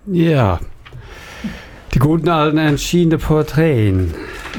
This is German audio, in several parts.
Ja, die guten alten entschiedene Porträts.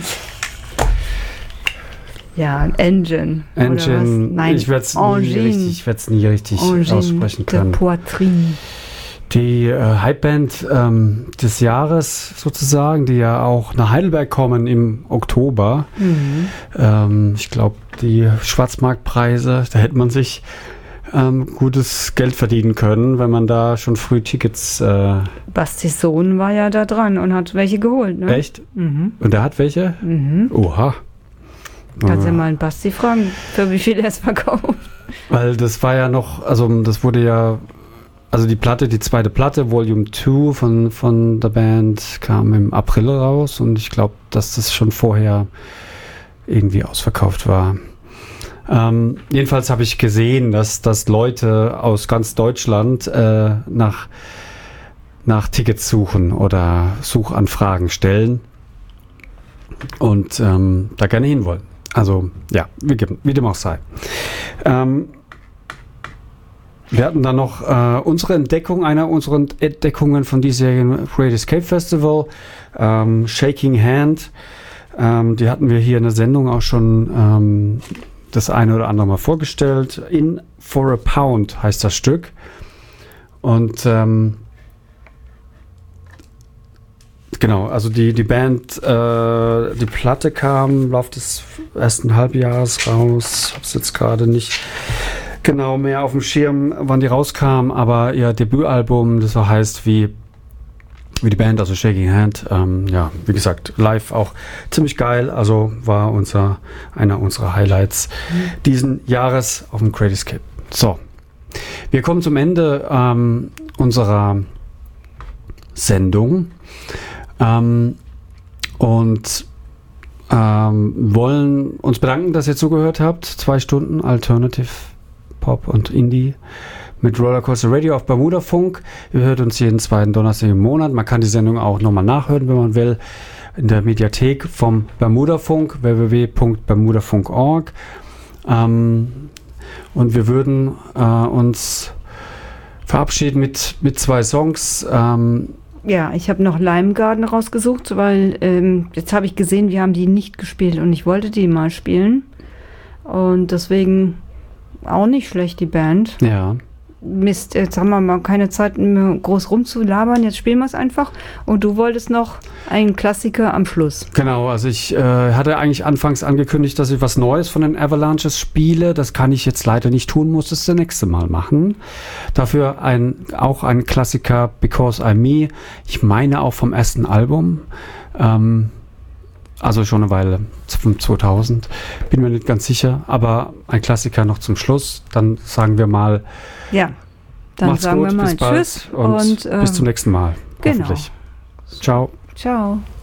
Ja, Engine. Nein, ich werde es nie richtig aussprechen können. Poitrine. Die Hypeband des Jahres sozusagen, die ja auch nach Heidelberg kommen im Oktober. Ich glaube, die Schwarzmarktpreise, da hätte man sich gutes Geld verdienen können, wenn man da schon früh Tickets... Bastis Sohn war ja da dran und hat welche geholt, ne? Echt? Und der hat welche? Oha. Kannst ja mal einen Basti fragen, für wie viel er es verkauft. Weil das war ja noch, also das wurde ja, also die zweite Platte, Volume 2 von der Band kam im April raus und ich glaube, dass das schon vorher irgendwie ausverkauft war. Jedenfalls habe ich gesehen, dass Leute aus ganz Deutschland nach Tickets suchen oder Suchanfragen stellen und da gerne hinwollen. Also ja, wie dem auch sei. Wir hatten dann noch einer unserer Entdeckungen von diesjährigen Great Escape Festival, Shaking Hand. Die hatten wir hier in der Sendung auch schon das eine oder andere Mal vorgestellt. In for a Pound heißt das Stück. Und genau, also die Band, die Platte kam im Laufe des ersten Halbjahres raus. Ich habe es jetzt gerade nicht genau mehr auf dem Schirm, wann die rauskam, aber ihr Debütalbum, das so heißt wie die Band, also Shaking Hand, ja, wie gesagt, live auch ziemlich geil, also war einer unserer Highlights diesen Jahres auf dem Great Escape. So, wir kommen zum Ende unserer Sendung und wollen uns bedanken, dass ihr zugehört habt. 2 Stunden Alternative Pop und Indie mit Rollercoaster Radio auf Bermudafunk. Ihr hört uns jeden zweiten Donnerstag im Monat. Man kann die Sendung auch nochmal nachhören, wenn man will, in der Mediathek vom Bermudafunk, www.bermudafunk.org. Und wir würden uns verabschieden mit 2 Songs. Ja, ich habe noch Lime Garden rausgesucht, weil jetzt habe ich gesehen, wir haben die nicht gespielt und ich wollte die mal spielen. Und deswegen auch nicht schlecht, die Band. Ja. Mist, jetzt haben wir mal keine Zeit, mehr groß rumzulabern, jetzt spielen wir es einfach. Und du wolltest noch einen Klassiker am Schluss. Genau, also ich hatte eigentlich anfangs angekündigt, dass ich was Neues von den Avalanches spiele. Das kann ich jetzt leider nicht tun, muss es das nächste Mal machen. Dafür auch ein Klassiker, Because I'm Me. Ich meine auch vom ersten Album. Also schon eine Weile, von 2000. Bin mir nicht ganz sicher, aber ein Klassiker noch zum Schluss. Dann sagen wir mal, ja, dann macht's sagen gut, wir mal bis bald Tschüss und bis zum nächsten Mal. Genau. Hoffentlich. Ciao. Ciao.